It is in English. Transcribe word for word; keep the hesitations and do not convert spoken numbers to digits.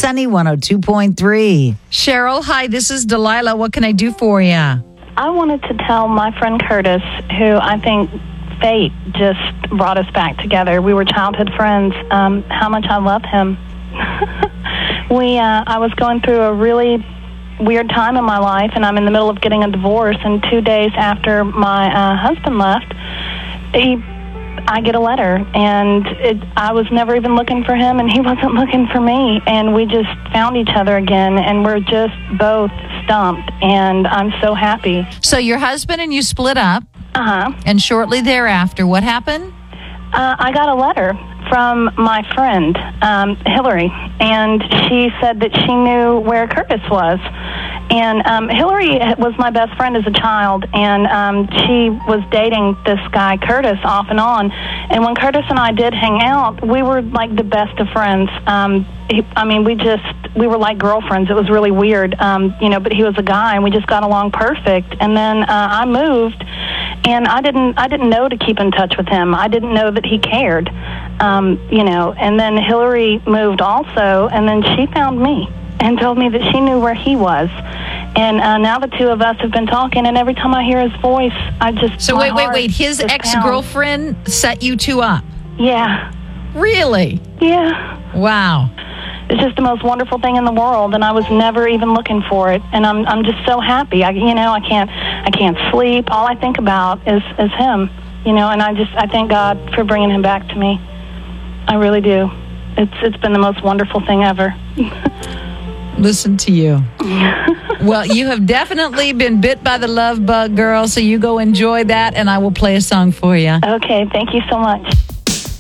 Sunny one oh two point three. Cheryl, hi, this is Delilah. What can I do for you? I wanted to tell my friend Curtis, who I think fate just brought us back together. We were childhood friends, um, how much I love him. we, uh, I was going through a really weird time in my life, and I'm in the middle of getting a divorce, and two days after my uh, husband left, he, I get a letter, and it, I was never even looking for him, and he wasn't looking for me, and we just found each other again, and we're just both stumped, and I'm so happy. So your husband and you split up, Uh-huh. and shortly thereafter, what happened? Uh, I got a letter from my friend, um, Hillary, and she said that she knew where Curtis was. And um, Hillary was my best friend as a child, and um, she was dating this guy, Curtis, off and on. And when Curtis and I did hang out, we were like the best of friends. Um, he, I mean, we just, we were like girlfriends. It was really weird, um, you know, but he was a guy, and we just got along perfect. And then uh, I moved, and I didn't, I didn't know to keep in touch with him. I didn't know that he cared, um, you know. And then Hillary moved also, and then she found me and told me that she knew where he was. And uh, now the two of us have been talking, and every time I hear his voice, I just... So wait, wait, wait. His ex-girlfriend pounds. set you two up? Yeah. Really? Yeah. Wow. It's just the most wonderful thing in the world, and I was never even looking for it. And I'm I'm just so happy. I, you know, I can't I can't sleep. All I think about is, is him, you know, and I just, I thank God for bringing him back to me. I really do. It's It's been the most wonderful thing ever. Listen to you. Well, you have definitely been bit by the love bug, girl, so you go enjoy that, and I will play a song for you. Okay, thank you so much.